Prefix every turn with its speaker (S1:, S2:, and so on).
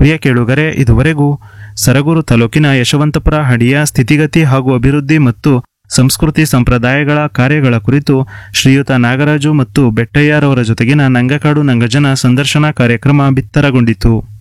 S1: ಪ್ರಿಯ ಕೇಳುಗರೆ, ಇದುವರೆಗೂ ಸರಗೂರು ತಾಲೂಕಿನ ಯಶವಂತಪುರ ಹಡಿಯ ಸ್ಥಿತಿಗತಿ ಹಾಗೂ ಅಭಿವೃದ್ಧಿ ಮತ್ತು ಸಂಸ್ಕೃತಿ ಸಂಪ್ರದಾಯಗಳ ಕಾರ್ಯಗಳ ಕುರಿತು ಶ್ರೀಯುತ ನಾಗರಾಜು ಮತ್ತು ಬೆಟ್ಟಯ್ಯರವರ ಜೊತೆಗಿನ ನಂಗಕಾಡು ನಂಗಜನ ಸಂದರ್ಶನ ಕಾರ್ಯಕ್ರಮ ಬಿತ್ತರಗೊಂಡಿತು.